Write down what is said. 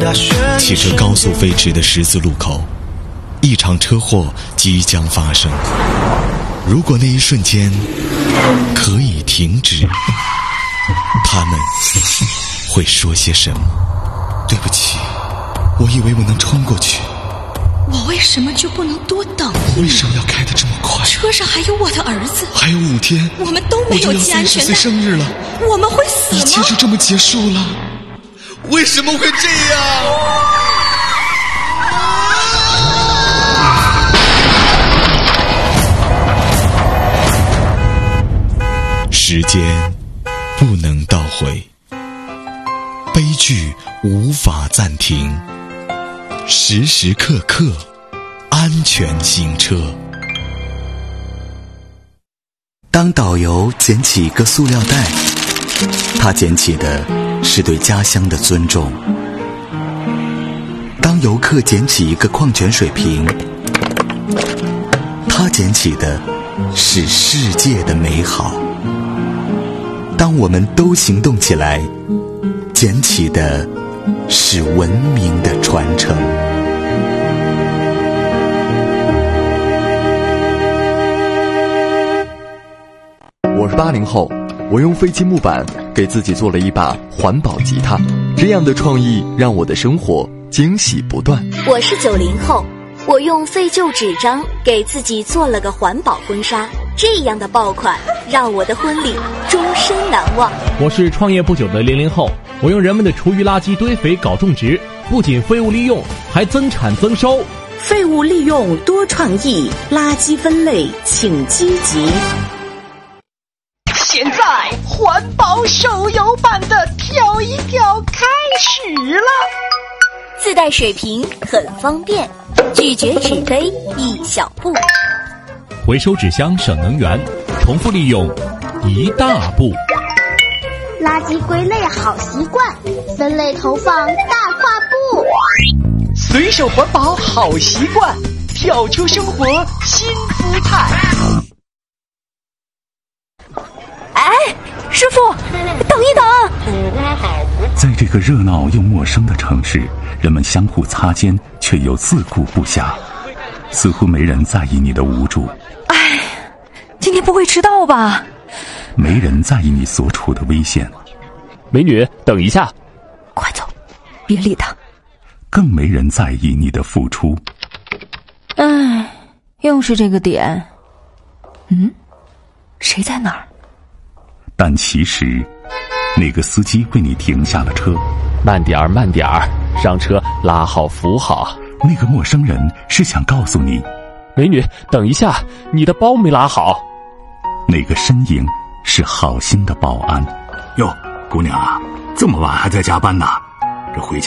汽车高速飞驰的十字路口，一场车祸即将发生。如果那一瞬间可以停止，他们会说些什么？对不起，我以为我能冲过去。 我为什么就不能多等一我为什么要开得这么快？ 车上还有我的儿系， 还有5天， 我们都没有系安全带。 我就要30岁生日了， 我们会死吗？ 一切就这么结束了？为什么会这样？时间不能倒回，悲剧无法暂停，时时刻刻安全行车。当导游捡起一个塑料袋，他捡起的是对家乡的尊重；当游客捡起一个矿泉水瓶，他捡起的是世界的美好。当我们都行动起来，捡起的是文明的传承。 我是80后，我用废弃木板给自己做了一把环保吉他，这样的创意让我的生活惊喜不断。 我是90后，我用废旧纸张给自己做了个环保婚纱，这样的爆款让我的婚礼终身难忘。 我是创业不久的00后，我用人们的厨余垃圾堆肥搞种植，不仅废物利用，还增产增收。 废物利用多创意，垃圾分类请积极。 现在环保手游版的跳一跳开始了， 自带水瓶很方便，拒绝纸杯一小步， 回收纸箱省能源，重复利用一大步。 垃圾归类好习惯，分类投放大跨步。 随手环保好习惯，跳出生活新姿态。 哎，师傅，等一等！ 在这个热闹又陌生的城市，人们相互擦肩，却又自顾不暇，似乎没人在意你的无助。 哎，今天不会迟到吧？ 没人在意你所处的危险。 美女，等一下！ 快走，别理他。 更没人在意你的付出。 哎，又是这个点。谁在哪儿？ 但其实，那个司机为你停下了车。 慢点儿，慢点儿，上车拉好扶好。 那个陌生人是想告诉你， 美女，等一下，你的包没拉好。 那个身影是好心的保安。 哟，姑娘啊，这么晚还在加班呢？这回家